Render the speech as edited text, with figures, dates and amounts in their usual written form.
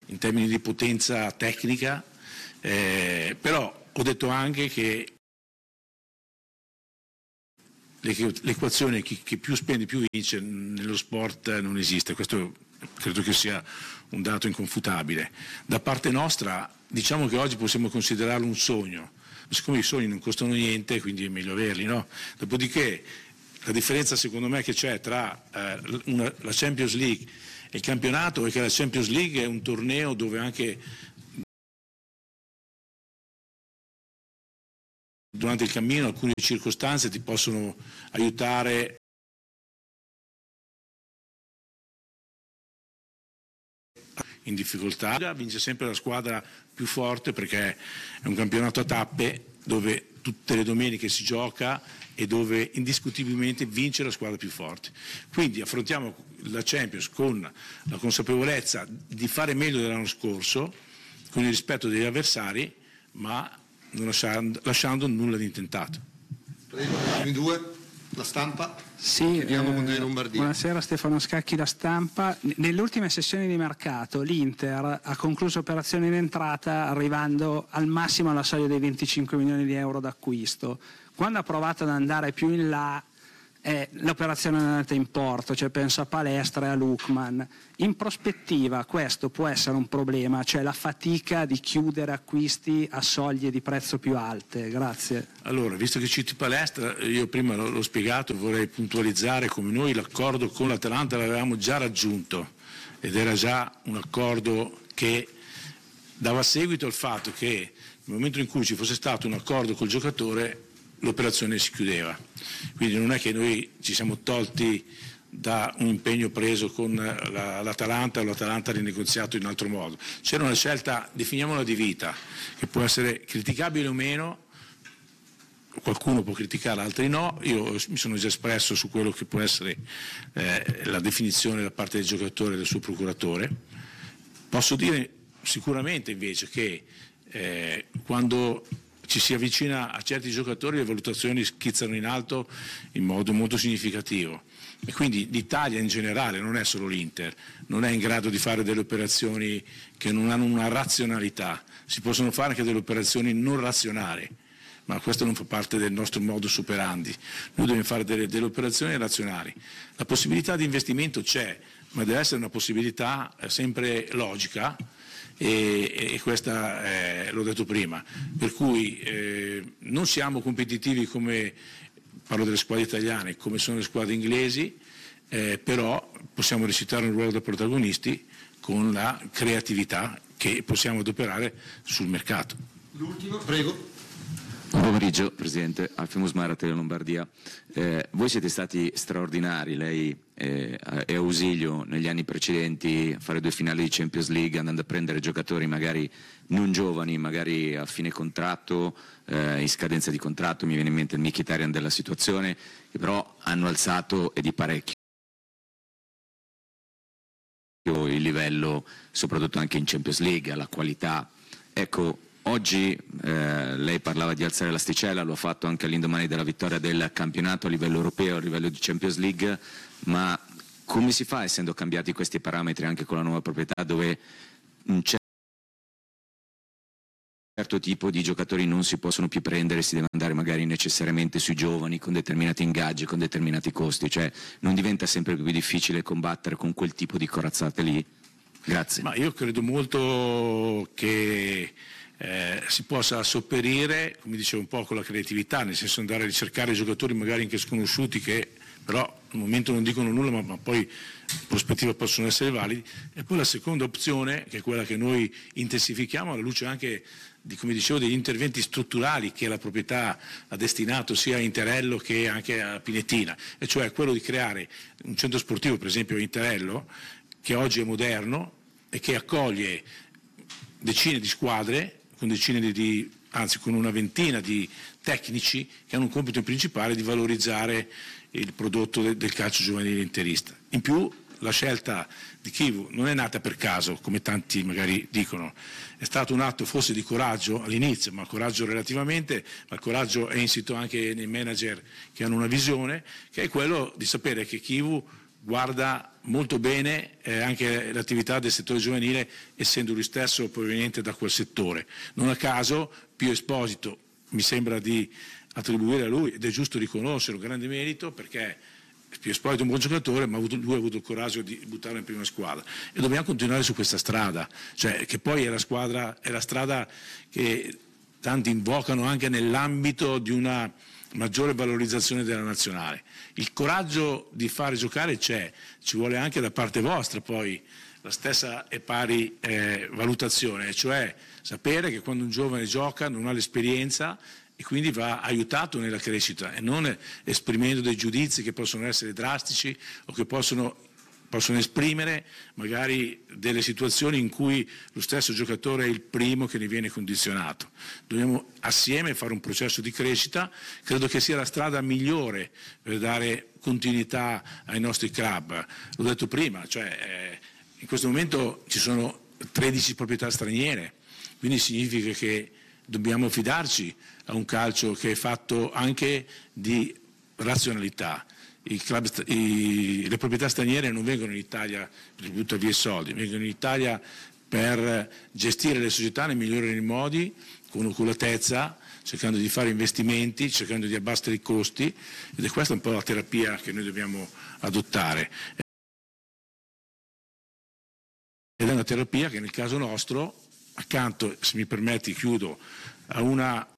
in termini di potenza tecnica, però ho detto anche che l'equazione chi più spende più vince nello sport non esiste, questo credo che sia un dato inconfutabile. Da parte nostra diciamo che oggi possiamo considerarlo un sogno, siccome i sogni non costano niente, quindi è meglio averli, no? Dopodiché la differenza secondo me che c'è tra la Champions League e il campionato è che la Champions League è un torneo dove anche durante il cammino alcune circostanze ti possono aiutare in difficoltà. Vince sempre la squadra più forte perché è un campionato a tappe dove tutte le domeniche si gioca e dove indiscutibilmente vince la squadra più forte. Quindi affrontiamo la Champions con la consapevolezza di fare meglio dell'anno scorso, con il rispetto degli avversari, ma non lasciando nulla di intentato. Prego, i due, la stampa. Sì, Lombardia. Buonasera, Stefano Scacchi, La Stampa. Nelle ultime sessioni di mercato l'Inter ha concluso operazioni in entrata arrivando al massimo alla soglia dei 25 milioni di euro d'acquisto. Quando ha provato ad andare più in là l'operazione è andata in porto, cioè penso a Palestra e a Lookman. In prospettiva questo può essere un problema, cioè la fatica di chiudere acquisti a soglie di prezzo più alte. Grazie. Allora, visto che citi Palestra, io prima l'ho spiegato, vorrei puntualizzare come noi l'accordo con l'Atalanta l'avevamo già raggiunto ed era già un accordo che dava seguito al fatto che nel momento in cui ci fosse stato un accordo col giocatore l'operazione si chiudeva, quindi non è che noi ci siamo tolti da un impegno preso con l'Atalanta o l'Atalanta ha rinegoziato in altro modo. C'era una scelta, definiamola di vita, che può essere criticabile o meno, qualcuno può criticarla, altri no. Io mi sono già espresso su quello che può essere la definizione da parte del giocatore e del suo procuratore. Posso dire sicuramente invece che quando ci si avvicina a certi giocatori le valutazioni schizzano in alto in modo molto significativo e quindi l'Italia in generale, non è solo l'Inter, non è in grado di fare delle operazioni che non hanno una razionalità. Si possono fare anche delle operazioni non razionali, ma questo non fa parte del nostro modus operandi. Noi dobbiamo fare delle operazioni razionali. La possibilità di investimento c'è, ma deve essere una possibilità sempre logica e questa l'ho detto prima, per cui non siamo competitivi come, parlo delle squadre italiane, come sono le squadre inglesi, però possiamo recitare un ruolo da protagonisti con la creatività che possiamo adoperare sul mercato. L'ultimo, prego. Buon pomeriggio Presidente, Alfio Musmara, Tele Lombardia. Voi siete stati straordinari, lei e Ausilio negli anni precedenti a fare 2 finali di Champions League, andando a prendere giocatori magari non giovani, magari a fine contratto, in scadenza di contratto, mi viene in mente il Mkhitaryan della situazione, che però hanno alzato e di parecchio il livello, soprattutto anche in Champions League, alla qualità. Ecco, oggi lei parlava di alzare l'asticella, lo ha fatto anche all'indomani della vittoria del campionato a livello europeo, a livello di Champions League, ma come si fa, essendo cambiati questi parametri anche con la nuova proprietà, dove un certo tipo di giocatori non si possono più prendere, si deve andare magari necessariamente sui giovani con determinati ingaggi, con determinati costi, cioè non diventa sempre più difficile combattere con quel tipo di corazzate lì? Grazie. Ma io credo molto che si possa sopperire, come dicevo un po', con la creatività, nel senso andare a ricercare giocatori magari anche sconosciuti che però al momento non dicono nulla ma poi in prospettiva possono essere validi, e poi la seconda opzione, che è quella che noi intensifichiamo alla luce anche di, come dicevo, degli interventi strutturali che la proprietà ha destinato sia a Interello che anche a Pinetina, e cioè quello di creare un centro sportivo, per esempio a Interello, che oggi è moderno e che accoglie decine di squadre con con una ventina di tecnici che hanno un compito principale di valorizzare il prodotto del calcio giovanile interista. In più la scelta di Chivu non è nata per caso, come tanti magari dicono, è stato un atto forse di coraggio all'inizio, ma coraggio relativamente, ma il coraggio è insito anche nei manager che hanno una visione, che è quello di sapere che Chivu guarda molto bene anche l'attività del settore giovanile, essendo lui stesso proveniente da quel settore. Non a caso Pio Esposito mi sembra di attribuire a lui, ed è giusto riconoscere un grande merito, perché Pio Esposito è un buon giocatore, ma lui ha avuto il coraggio di buttarlo in prima squadra, e dobbiamo continuare su questa strada, cioè che poi è la strada che tanti invocano anche nell'ambito di una maggiore valorizzazione della nazionale. Il coraggio di fare giocare c'è, ci vuole anche da parte vostra poi la stessa e pari valutazione, cioè sapere che quando un giovane gioca non ha l'esperienza e quindi va aiutato nella crescita, e non esprimendo dei giudizi che possono essere drastici o che possono esprimere magari delle situazioni in cui lo stesso giocatore è il primo che ne viene condizionato. Dobbiamo assieme fare un processo di crescita, credo che sia la strada migliore per dare continuità ai nostri club. L'ho detto prima, cioè, in questo momento ci sono 13 proprietà straniere, quindi significa che dobbiamo fidarci a un calcio che è fatto anche di razionalità. Le proprietà straniere non vengono in Italia per buttare via i soldi, vengono in Italia per gestire le società nei migliori modi, con oculatezza, cercando di fare investimenti, cercando di abbassare i costi, ed è questa un po' la terapia che noi dobbiamo adottare. Ed è una terapia che nel caso nostro, accanto, se mi permetti chiudo, a una